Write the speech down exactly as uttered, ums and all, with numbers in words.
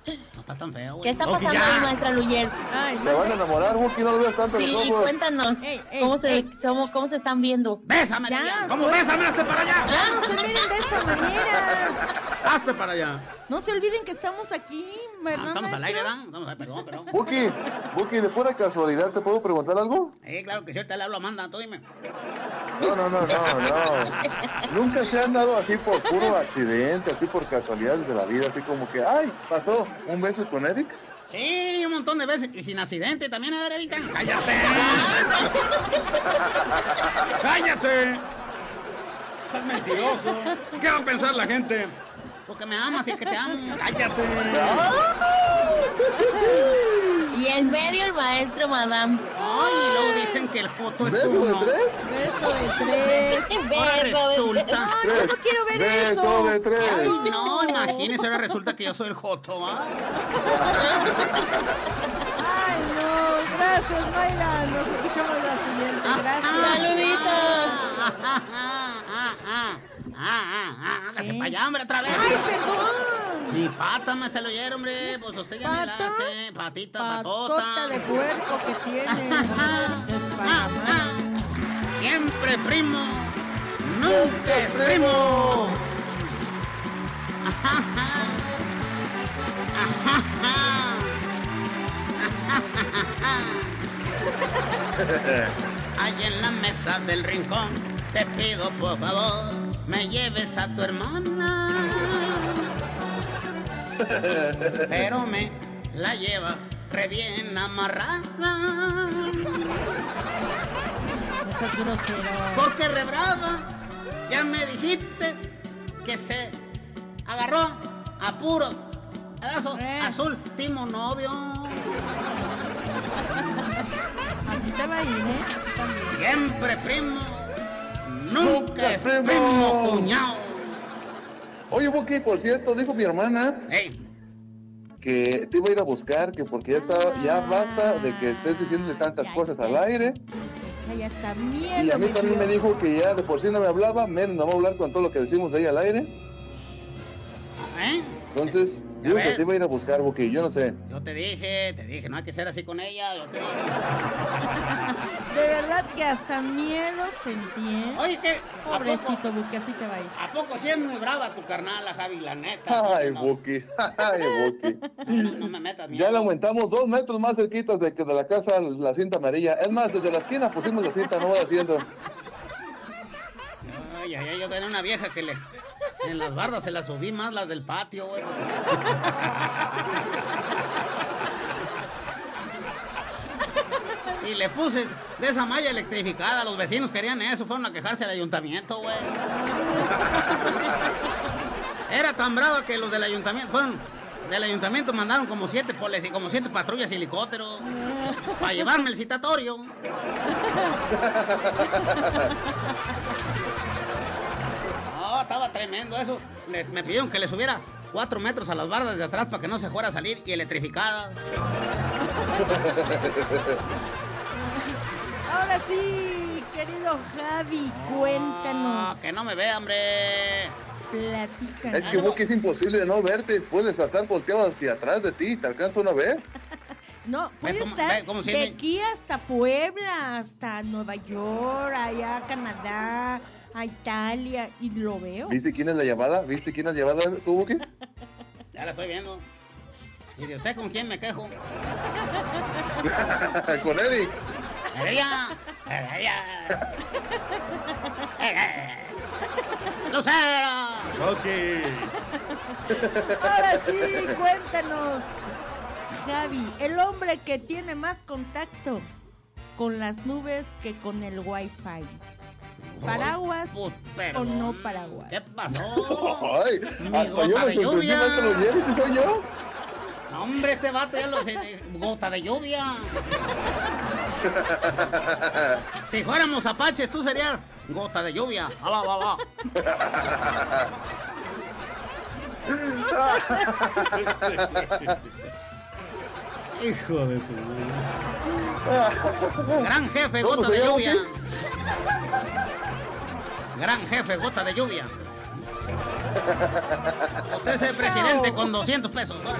No está tan feo, güey. ¿Qué está Buki, pasando ya. ahí, maestra Luyer? Ay, Se van a enamorar, Buki, no lo veas tanto Sí, los ojos. cuéntanos. Ey, ey, ¿Cómo, se, ey. cómo, ¿Cómo se están viendo? Bésame, Ya, ya. ¿Cómo suelta. bésame? ¡Hazte para allá! Ya no se miren de esa manera. ¡Hazte para allá! No se olviden que estamos aquí, Ah, ¿verdad, estamos al maestro? aire, ¿verdad? Estamos al perdón, perdón. Buki, Buki, de pura casualidad, ¿te puedo preguntar algo? Sí, claro que sí, ahorita le hablo a Amanda, tú dime. No, no, no, no, no. Nunca se han dado así por puro accidente, así por casualidades de la vida, así como que, ay, pasó un beso con Eric. Sí, un montón de veces. Y sin accidente también, a ver, Erika. ¡Cállate! ¡Cállate! ¡Sos mentiroso! ¿Qué va a pensar la gente? Porque me amas y que te amo. ¡Cállate! Y en medio el maestro, madame. Ay, y luego dicen que el Joto es ¿Beso de uno. tres? Beso de tres. Ahora Beso de- resulta. Ay, yo no quiero ver Beso eso. de tres. Ay, no, imagínese, ahora resulta que yo soy el Joto, ¿ah? Ay, no. Gracias, Mayra. Nos escuchamos la siguiente. Gracias. Saluditos. Ah, ah, ah, ah, ah, ah, hágase ¿Qué? para allá, hombre, otra vez. Ay, perdón. Mi pata me se lo oyeron, hombre. Pues usted ya me la ¿Pata? hace. Patita, Patota patota. de puerco que tiene. Ah, Desparramado. ah. Siempre primo. Nunca es primo. Ajá, ajá. Ajá, ajá. Allí en la mesa del rincón te pido por favor me lleves a tu hermana. Pero me la llevas re bien amarrada. Eso es grosero. Porque re brava, ya me dijiste que se agarró a puro pedazo Eh. a su último novio. Así te va a ir, ¿eh? También. Siempre primo, nunca Nunca es primo. primo cuñado. Oye, Buki, por cierto, dijo mi hermana Ey, que te iba a ir a buscar, que porque ya está, ya basta de que estés diciéndole tantas Ya, cosas ya. al aire. Ya, ya está miedo. Y a mí también me dijo que ya de por sí no me hablaba, menos no va a hablar con todo lo que decimos de ella al aire. ¿eh? Entonces, Ya digo ves. que te iba a ir a buscar, Buki, yo no sé. Yo te dije, te dije, no hay que ser así con ella. Yo te dije. De verdad que hasta miedo sentí, ¿eh? Oye, ¿qué? ¿A poco, Pobrecito, Buki, así te va a ir. ¿A poco sí es muy brava tu carnala, Javi, la neta? Ay, no, Buki, ay, Buki. no, no me metas miedo. Ya le aumentamos dos metros más cerquitas de que de la casa la cinta amarilla. Es más, desde la esquina pusimos la cinta, no voy haciendo. Ay, ay, ay, yo tenía una vieja que le... En las bardas se las subí más las del patio, güey. Y le puse de esa malla electrificada. Los vecinos querían eso, fueron a quejarse al ayuntamiento, güey. Era tan brava que los del ayuntamiento fueron... Del ayuntamiento mandaron como siete polis y como siete patrullas y helicópteros para llevarme el citatorio. No, estaba tremendo eso. Me, me pidieron que le subiera cuatro metros a las bardas de atrás para que no se fuera a salir y electrificada. Ahora sí, querido Javi, cuéntanos. Ah, que no me vea, hombre. Platícanos. Es que, Buki, es imposible de no verte. Puedes estar volteado hacia atrás de ti, te alcanza uno a ver. No, puede cómo- estar ve cómo se de ve? aquí hasta Puebla, hasta Nueva York, allá a Canadá, a Italia, y lo veo. ¿Viste quién es la llamada? ¿Viste quién es la llamada, tú, Buki? Ya la estoy viendo. ¿Y de usted con quién me quejo? Con Eric. ¡Ella! ¡Ella! ¡Lucero! Ok. Ahora sí, cuéntanos, Javi, el hombre que tiene más contacto con las nubes que con el Wi-Fi. ¿Paraguas Pues, o perdón. no paraguas? ¿Qué pasó? Ay, Mi hasta yo gota me de sorprendí lluvia. más que lo lleves, ¿sí soy yo? No, hombre, este vato ya lo sé. de- Gota de lluvia. Si fuéramos apaches, tú serías gota de lluvia. Alá, alá, alá. Hijo de tu... Gran jefe, ¿Cómo gota se de llama, lluvia. qué? Gran jefe, gota de lluvia. Usted es el presidente con doscientos pesos.